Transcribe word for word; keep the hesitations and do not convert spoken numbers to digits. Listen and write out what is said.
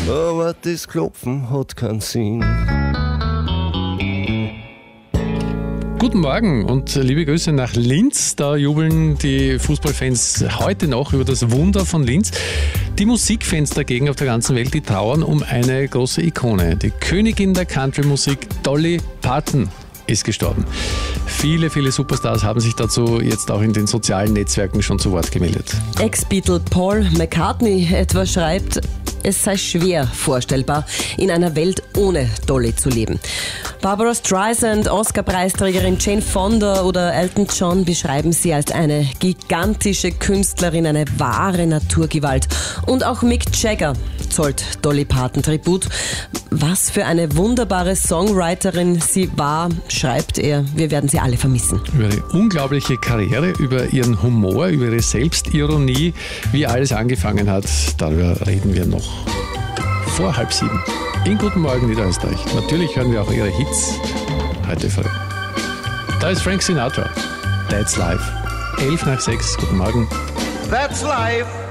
aber das Klopfen hat keinen Sinn. Guten Morgen und liebe Grüße nach Linz. Da jubeln die Fußballfans heute noch über das Wunder von Linz. Die Musikfans dagegen auf der ganzen Welt, die trauern um eine große Ikone. Die Königin der Country-Musik, Dolly Parton, ist gestorben. Viele, viele Superstars haben sich dazu jetzt auch in den sozialen Netzwerken schon zu Wort gemeldet. Ex-Beatle Paul McCartney etwa schreibt, es sei schwer vorstellbar, in einer Welt ohne Dolly zu leben. Barbara Streisand, Oscar-Preisträgerin Jane Fonda oder Elton John beschreiben sie als eine gigantische Künstlerin, eine wahre Naturgewalt. Und auch Mick Jagger zollt Dolly Parton Tribut. Was für eine wunderbare Songwriterin sie war, schreibt er. Wir werden sie alle vermissen. Über eine unglaubliche Karriere, über ihren Humor, über ihre Selbstironie, wie alles angefangen hat, darüber reden wir noch vor halb sieben. In Guten Morgen Niederösterreich. Natürlich hören wir auch ihre Hits heute früh. Da ist Frank Sinatra. That's Life. Elf nach sechs. Guten Morgen. That's life.